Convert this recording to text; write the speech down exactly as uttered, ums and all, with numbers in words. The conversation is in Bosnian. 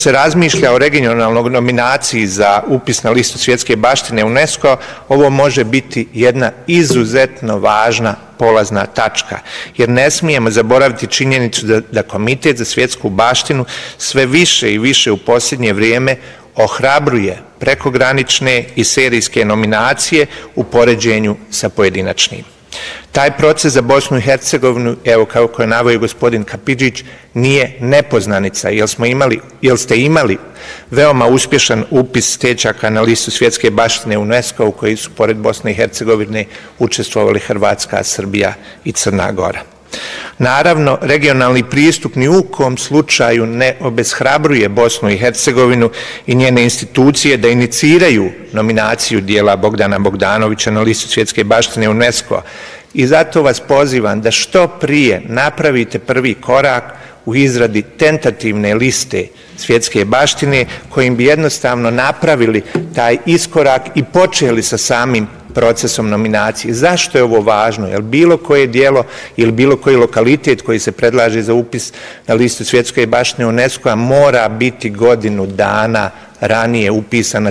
se razmišlja o regionalnoj nominaciji za upis na listu svjetske baštine UNESCO, ovo može biti jedna izuzetno važna polazna tačka, jer ne smijemo zaboraviti činjenicu da, da Komitet za svjetsku baštinu sve više i više u posljednje vrijeme ohrabruje prekogranične i serijske nominacije u poređenju sa pojedinačnim. Taj proces za Bosnu i Hercegovinu, evo kako je naveo gospodin Kapidžić, nije nepoznanica, jer smo imali, jer ste imali veoma uspješan upis stečaka na listu svjetske baštine UNESCO u kojoj su pored Bosne i Hercegovine učestvovali Hrvatska, Srbija i Crna Gora. Naravno, regionalni pristup ni u kom slučaju ne obeshrabruje Bosnu i Hercegovinu i njene institucije da iniciraju nominaciju dijela Bogdana Bogdanovića na listu svjetske baštine UNESCO. I zato vas pozivam da što prije napravite prvi korak u izradi tentativne liste svjetske baštine kojim bi jednostavno napravili taj iskorak i počeli sa samim procesom nominacije. Zašto je ovo važno? Jer bilo koje dijelo ili bilo koji lokalitet koji se predlaže za upis na listu svjetske baštine UNESCO mora biti godinu dana ranije upisan na